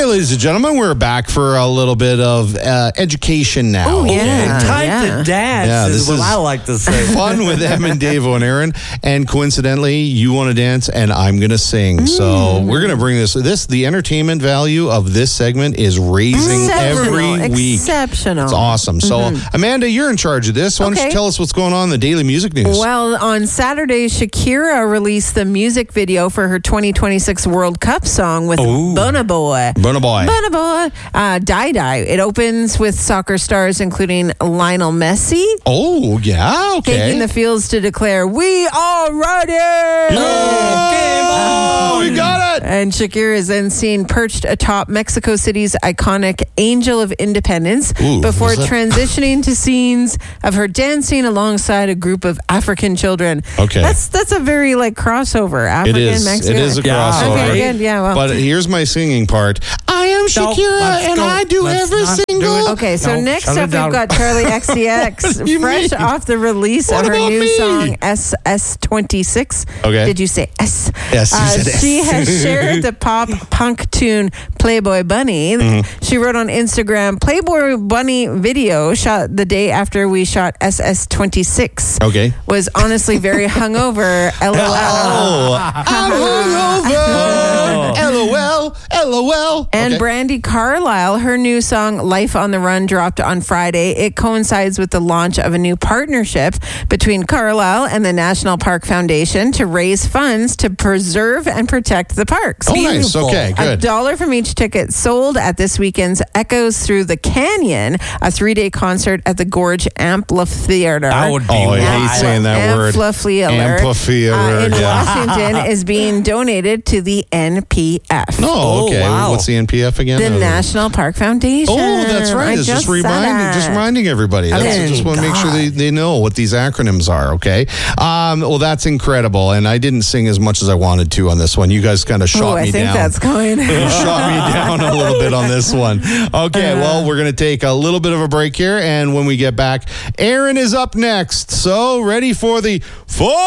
Okay, ladies and gentlemen, we're back for a little bit of education now. Oh, yeah. Time to dance is what I like to say. Fun with Em and Davo and Aaron. And coincidentally, you want to dance and I'm going to sing. So we're going to bring the entertainment value of this segment is raising every week. Exceptional. It's awesome. So, Amanda, you're in charge of this. Why don't you tell us what's going on in the daily music news? Well, on Saturday, Shakira released the music video for her 2026 World Cup song with Burna Boy. Burna Boy. Burna Boy. Die Die. It opens with soccer stars including Lionel Messi. Oh, yeah, okay. Taking the fields to declare, "We are ready!" We got it! And Shakira is then seen perched atop Mexico City's iconic Angel of Independence before transitioning to scenes of her dancing alongside a group of African children. Okay. That's a very crossover. African, Mexican. It is a crossover. Okay, good. Yeah, well. But here's my singing part. I am Shakira and I do every single. Okay, so next up we've got Charlie XCX, fresh off the release of her new song SS26. Okay. Did you say S? Yes, you said S. She has shared the pop punk tune Playboy Bunny. She wrote on Instagram, Playboy Bunny video shot the day after we shot SS26. Okay. Was honestly very hungover. LOL. I'm hungover. LOL. LOL. And Okay. Brandy Carlisle, her new song Life on the Run dropped on Friday. It coincides with the launch of a new partnership between Carlisle and the National Park Foundation to raise funds to preserve and protect the parks. Oh, nice. Okay, good. $1 from each ticket sold at this weekend's Echoes Through the Canyon, a 3-day concert at the Gorge Amphitheater. That would be I hate saying that word. Amphitheater. In Washington is being donated to the NPF. Oh, okay. wow. What's the NPF again? The National Park Foundation. Oh, that's right. It's just reminding everybody. I just want to make sure they know what these acronyms are, okay? Well, that's incredible. And I didn't sing as much as I wanted to on this one. You guys kind of shot me down. I think that's going. Shot me down a little bit on this one. Okay, well, we're going to take a little bit of a break here. And when we get back, Aaron is up next. So, ready for the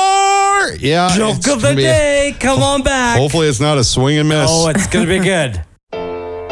joke of the day. Come on back. Hopefully it's not a swing and miss. Oh, it's going to be good.